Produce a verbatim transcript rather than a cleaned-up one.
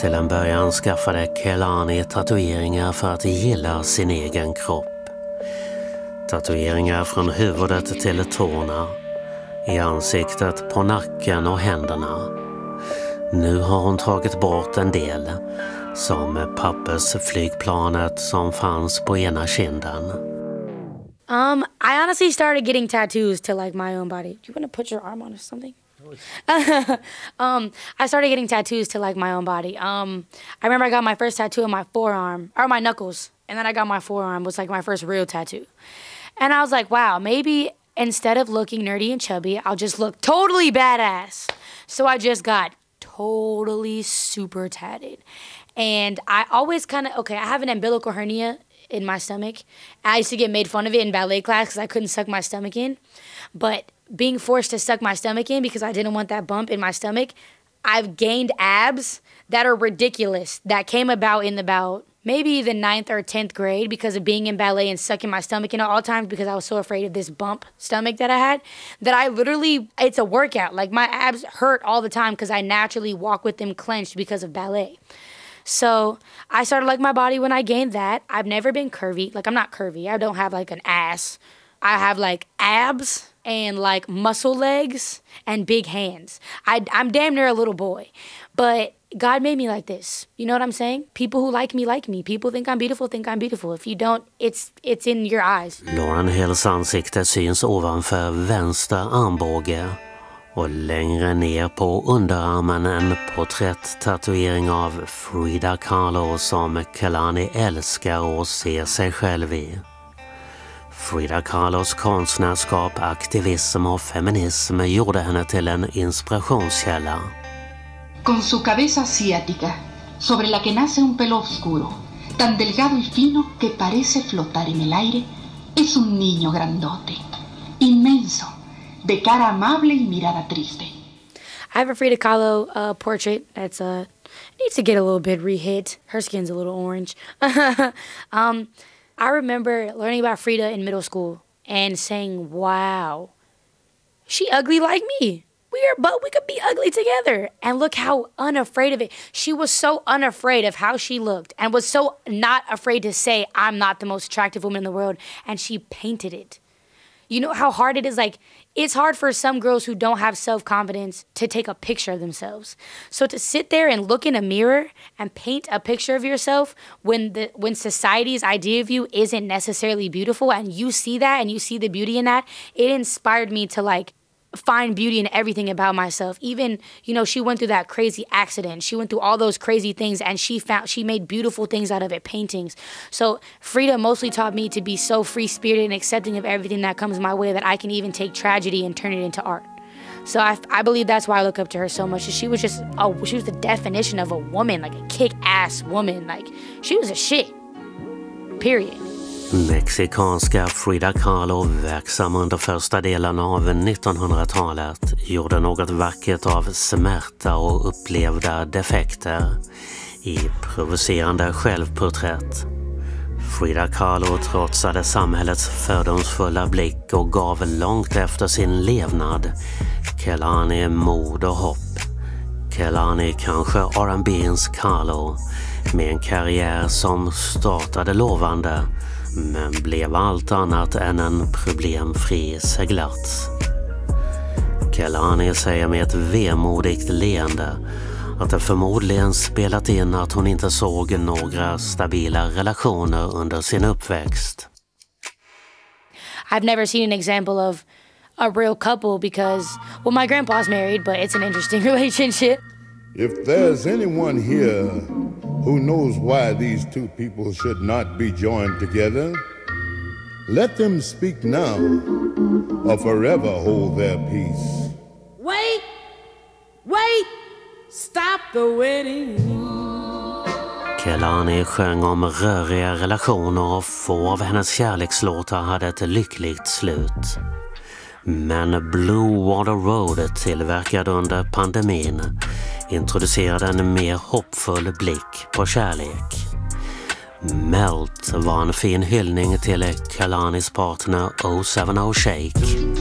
Till en början skaffade Kehlani tatueringar för att gilla sin egen kropp. Tatueringar från huvudet till tårna, i ansiktet, på nacken och händerna. Nu har hon tagit bort en del, som pappersflygplanet som fanns på ena kinden. Um, I honestly started getting tattoos to like my own body. Do you want to put your arm on or something? um, I started getting tattoos to like my own body. Um, I remember I got my first tattoo on my forearm, or my knuckles, and then I got my forearm, was like my first real tattoo. And I was like, wow, maybe instead of looking nerdy and chubby, I'll just look totally badass. So I just got totally super tatted. And I always kind of, okay, I have an umbilical hernia in my stomach. I used to get made fun of it in ballet class because I couldn't suck my stomach in. But being forced to suck my stomach in because I didn't want that bump in my stomach, I've gained abs that are ridiculous, that came about in about maybe the ninth or tenth grade because of being in ballet and sucking my stomach in at all times because I was so afraid of this bump stomach that I had, that I literally, it's a workout. Like my abs hurt all the time because I naturally walk with them clenched because of ballet. So I started like my body when I gained that. I've never been curvy. Like I'm not curvy. I don't have like an ass. I have like abs and like muscle legs and big hands. I, I'm damn near a little boy. But God made me like this. You know what I'm saying? People who like me, like me. People think I'm beautiful, think I'm beautiful. If you don't, it's it's in your eyes. Lauryn Hills ansikte syns ovanför vänster armbåge. Och längre ner på underarmen en porträtt-tatuering av Frida Kahlo som Kehlani älskar att se sig själv i. Frida Kahlos konstnärskap, aktivism och feminism gjorde henne till en inspirationskälla. Con su cabeza asiática, sobre la que nace un pelo oscuro, tan delgado y fino que parece flotar en el aire, es un niño grandote, inmenso, de cara amable y mirada triste. I have a Frida Kahlo uh, portrait that's uh, needs to get a little bit re-hit. Her skin's a little orange. um, I remember learning about Frida in middle school and saying, wow, she ugly like me. We are, but we could be ugly together. And look how unafraid of it. She was so unafraid of how she looked and was so not afraid to say, I'm not the most attractive woman in the world. And she painted it. You know how hard it is? Like, it's hard for some girls who don't have self-confidence to take a picture of themselves. So to sit there and look in a mirror and paint a picture of yourself when the when society's idea of you isn't necessarily beautiful, and you see that and you see the beauty in that, it inspired me to like find beauty in everything about myself. Even, you know, she went through that crazy accident. She went through all those crazy things, and she found she made beautiful things out of it, paintings. So Frida mostly taught me to be so free-spirited and accepting of everything that comes my way that I can even take tragedy and turn it into art. So I, I believe that's why I look up to her so much. She was just, oh, she was the definition of a woman, like a kick-ass woman. Like, she was a shit. Period. Mexikanska Frida Kahlo, verksam under första delen av nittonhundratalet, gjorde något vackert av smärta och upplevda defekter i provocerande självporträtt. Frida Kahlo trotsade samhällets fördomsfulla blick och gav långt efter sin levnad Kehlani mod och hopp. Kehlani kanske R and B:ns Kahlo, med en karriär som startade lovande men blev allt annat än en problemfri seglats. Kehlani säger med ett vemodigt leende att det förmodligen spelat in att hon inte såg några stabila relationer under sin uppväxt. I've never seen an example of a real couple because, well, my grandpa's married, but it's an interesting relationship. If there's anyone here who knows why these two people should not be joined together, let them speak now or forever hold their peace. Wait! Wait! Stop the wedding! Kehlani sjöng om röriga relationer och få av hennes kärlekslåtar hade ett lyckligt slut. Men Blue Water Road, tillverkad under pandemin, introducerade en mer hoppfull blick på kärlek. Melt var en fin hyllning till Kehlanis partner oh seven oh Shake.